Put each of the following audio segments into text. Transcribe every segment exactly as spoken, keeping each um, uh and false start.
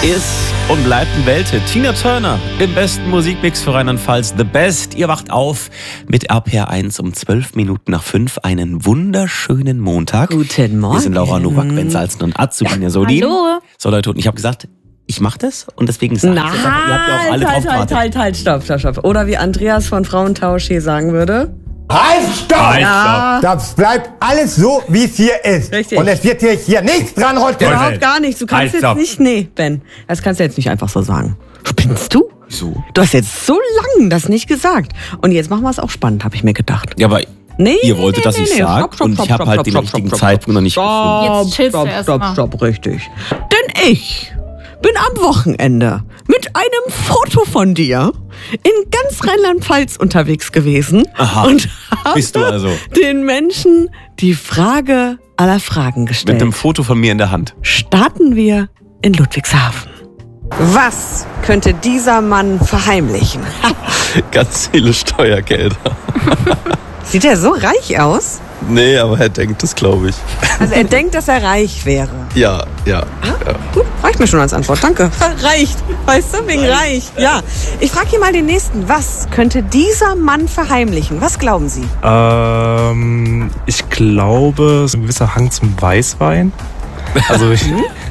ist und bleibt ein Welthit. Tina Turner im besten Musikmix für Rheinland-Pfalz. The Best. Ihr wacht auf mit R P R eins um zwölf Minuten nach fünf. Einen wunderschönen Montag. Guten Morgen. Wir sind Laura Nowak, Ben Salzen und Azubine Sodin. Hallo. So Leute, und ich habe gesagt, ich mache das und deswegen sage ich jetzt einfach, ihr habt ja auch alle drauf halt, halt, gewartet. halt, halt, stopp, stopp, stopp. Oder wie Andreas von Frauentausch hier sagen würde. Halt, stopp! Halt, Ja. Das bleibt alles so, wie es hier ist. Richtig. Und es wird hier, hier nichts dran rütteln. Überhaupt gar nichts. Du kannst Halt, jetzt stopp. nicht, nee, Ben, das kannst du jetzt nicht einfach so sagen. Spinnst du? Wieso? Du hast jetzt so lange das nicht gesagt. Und jetzt machen wir es auch spannend, habe ich mir gedacht. Ja, aber Nee, ihr wolltet, nee, dass nee, ich nee. sag Stopp, stopp, und stopp, ich habe stopp, halt stopp, den stopp, richtigen stopp, Zeitpunkt noch nicht gefunden. Stopp, Jetzt chillst du stopp, erst stopp, mal. stopp, richtig. Denn ich bin am Wochenende mit einem Foto von dir in ganz Rheinland-Pfalz unterwegs gewesen. Aha, und habe bist du also. den Menschen die Frage aller Fragen gestellt. Mit einem Foto von mir in der Hand. Starten wir in Ludwigshafen. Was könnte dieser Mann verheimlichen? Ganz viele Steuergelder. Sieht er so reich aus? Nee, aber er denkt das, glaube ich. Also er denkt, dass er reich wäre. Ja, ja. ja. Gut, reicht mir schon als Antwort, danke. Reicht, weißt du, wegen reich. Ja, ich frage hier mal den Nächsten. Was könnte dieser Mann verheimlichen? Was glauben Sie? Ähm, ich glaube, so ein gewisser Hang zum Weißwein. Also ich,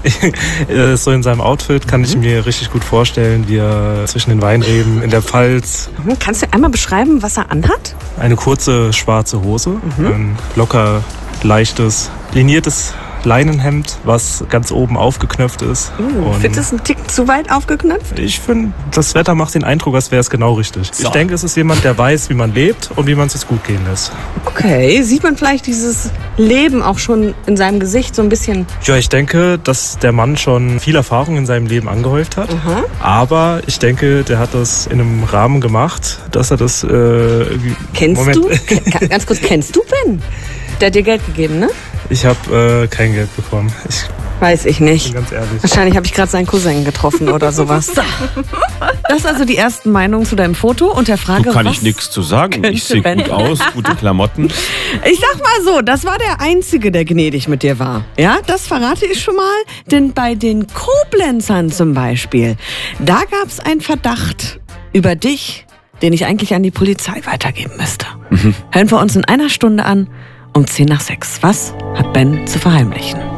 äh, so in seinem Outfit kann ich mir richtig gut vorstellen, wie er zwischen den Weinreben in der Pfalz Hm, Kannst du einmal beschreiben, was er anhat? eine kurze schwarze Hose, ein locker leichtes, liniertes Leinenhemd, was ganz oben aufgeknöpft ist. Uh, Und findest du es einen Tick zu weit aufgeknöpft? ich finde, das Wetter macht den Eindruck, als wäre es genau richtig. So. Ich denke, es ist jemand, der weiß, wie man lebt und wie man es sich gut gehen lässt. Okay, sieht man vielleicht dieses Leben auch schon in seinem Gesicht so ein bisschen? Ja, ich denke, dass der Mann schon viel Erfahrung in seinem Leben angehäuft hat. Aha. Aber ich denke, der hat das in einem Rahmen gemacht, dass er das... Äh, irgendwie- Kennst Moment. du? Ke- Ganz kurz, kennst du Ben? Der hat dir Geld gegeben, ne? Ich habe äh, kein Geld bekommen. Ich Weiß ich bin nicht. ganz ehrlich. Wahrscheinlich habe ich gerade seinen Cousin getroffen oder sowas. So. Das ist also die ersten Meinungen zu deinem Foto und der Frage, Da kann was ich nichts zu sagen. könnte Ich sehe Ben- gut aus, gute Klamotten. Ich sag mal so, das war der Einzige, der gnädig mit dir war. Ja, das verrate ich schon mal. Denn bei den Koblenzern zum Beispiel, da gab es einen Verdacht über dich, den ich eigentlich an die Polizei weitergeben müsste. Hören wir uns in einer Stunde an, um zehn nach sechs. Was hat Ben zu verheimlichen?